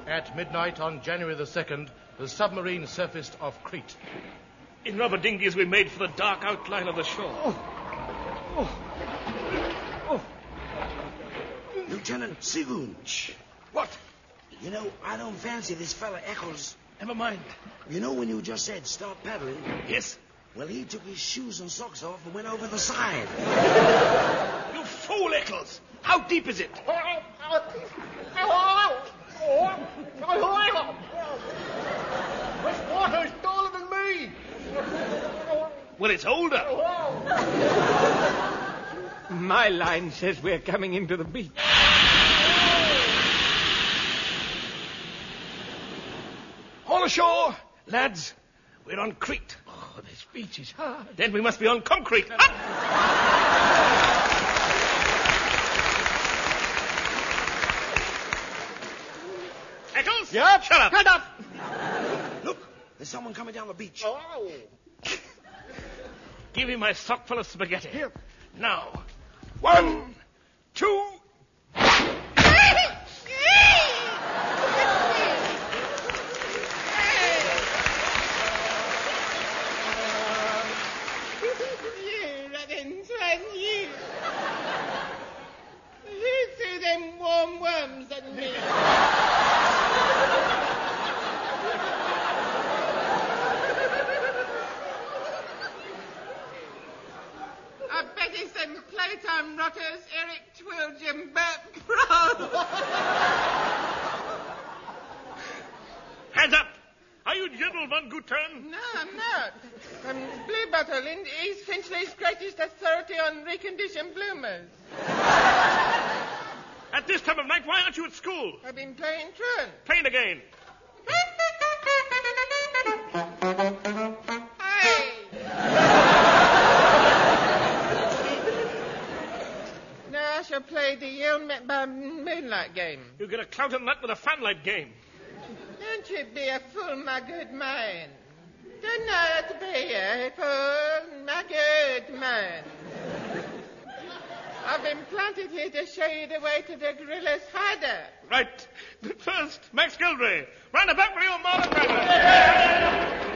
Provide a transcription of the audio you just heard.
At midnight on January the 2nd, the submarine surfaced off Crete. In rubber dinghies we made for the dark outline of the shore. Lieutenant Seagoon. What? You know, I don't fancy this fella Eccles. Never mind. You know when you just said start paddling? Yes? Well, he took his shoes and socks off and went over the side. You fool, Eccles! How deep is it? This water is taller than me! Well, it's older. My line says we're coming into the beach. All ashore, lads. We're on Crete. Oh, this beach is hard. Then we must be on concrete. Up! Eccles? Yep. Shut up. Shut up. Look, there's someone coming down the beach. Give him my sock full of spaghetti. Here. Now, 1, 2... Who threw them warm worms at me? I bet it's them playtime rotters, Eric Twilge and Bert Proud. Hands up! Are you General Von Gutern? No, I'm not. I'm Blue Bottle, East Finchley's greatest authority on reconditioned bloomers. At this time of night, why aren't you at school? I've been playing truant. Playing again. Hey! Now I shall play the Yale by Moonlight game. You get a clout and nut with a fanlight game. Don't you be a fool, my good man. Do not be a fool, my good man. I've been planted here to show you the way to the gorilla's hideout. Right. But first, Max Gilderay, round about for your Marlon Brando.